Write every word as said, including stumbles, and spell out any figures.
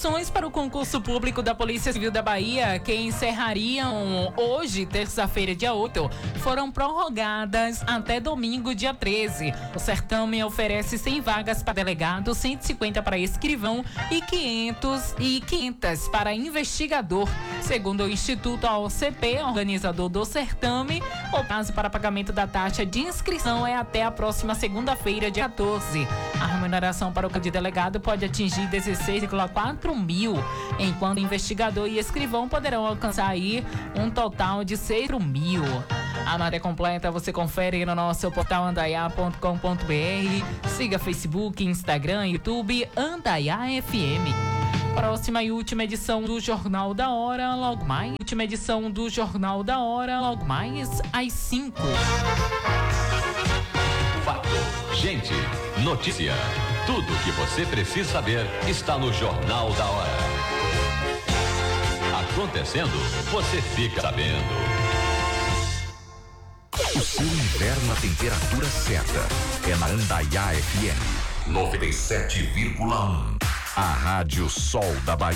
inscrições para o concurso público da Polícia Civil da Bahia, que encerrariam hoje, terça-feira, dia oito, foram prorrogadas até domingo, dia treze. O certame oferece cem vagas para delegado, cento e cinquenta para escrivão e quinhentos e quinhentas para investigador. Segundo o Instituto A O C P, organizador do certame, o prazo para pagamento da taxa de inscrição é até a próxima segunda-feira, dia quatorze. A remuneração para o cargo de delegado pode atingir dezesseis vírgula quatro mil, enquanto investigador e escrivão poderão alcançar aí um total de seis mil. A matéria completa você confere no nosso portal andaiá ponto com ponto br. Siga Facebook, Instagram, YouTube, Andaiá F M. Próxima e última edição do Jornal da Hora, logo mais. Última edição do Jornal da Hora, logo mais às cinco. Fato, gente, notícia. Tudo o que você precisa saber está no Jornal da Hora. Acontecendo, você fica sabendo. O seu inverno na temperatura certa é na Andaiá F M noventa e sete vírgula um. A Rádio Sol da Bahia.